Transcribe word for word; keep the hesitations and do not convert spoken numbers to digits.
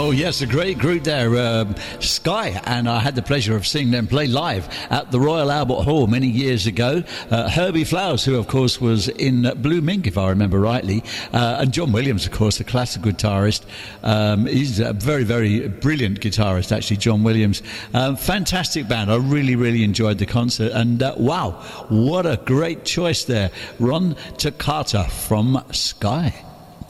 Oh, yes, a great group there, um, Sky, and I had the pleasure of seeing them play live at the Royal Albert Hall many years ago. Uh, Herbie Flowers, who, of course, was in Blue Mink, if I remember rightly, uh, and John Williams, of course, the classical guitarist. Um, he's a very, very brilliant guitarist, actually, John Williams. Um, fantastic band. I really, really enjoyed the concert, and uh, wow, what a great choice there. Ron Toccata from Sky.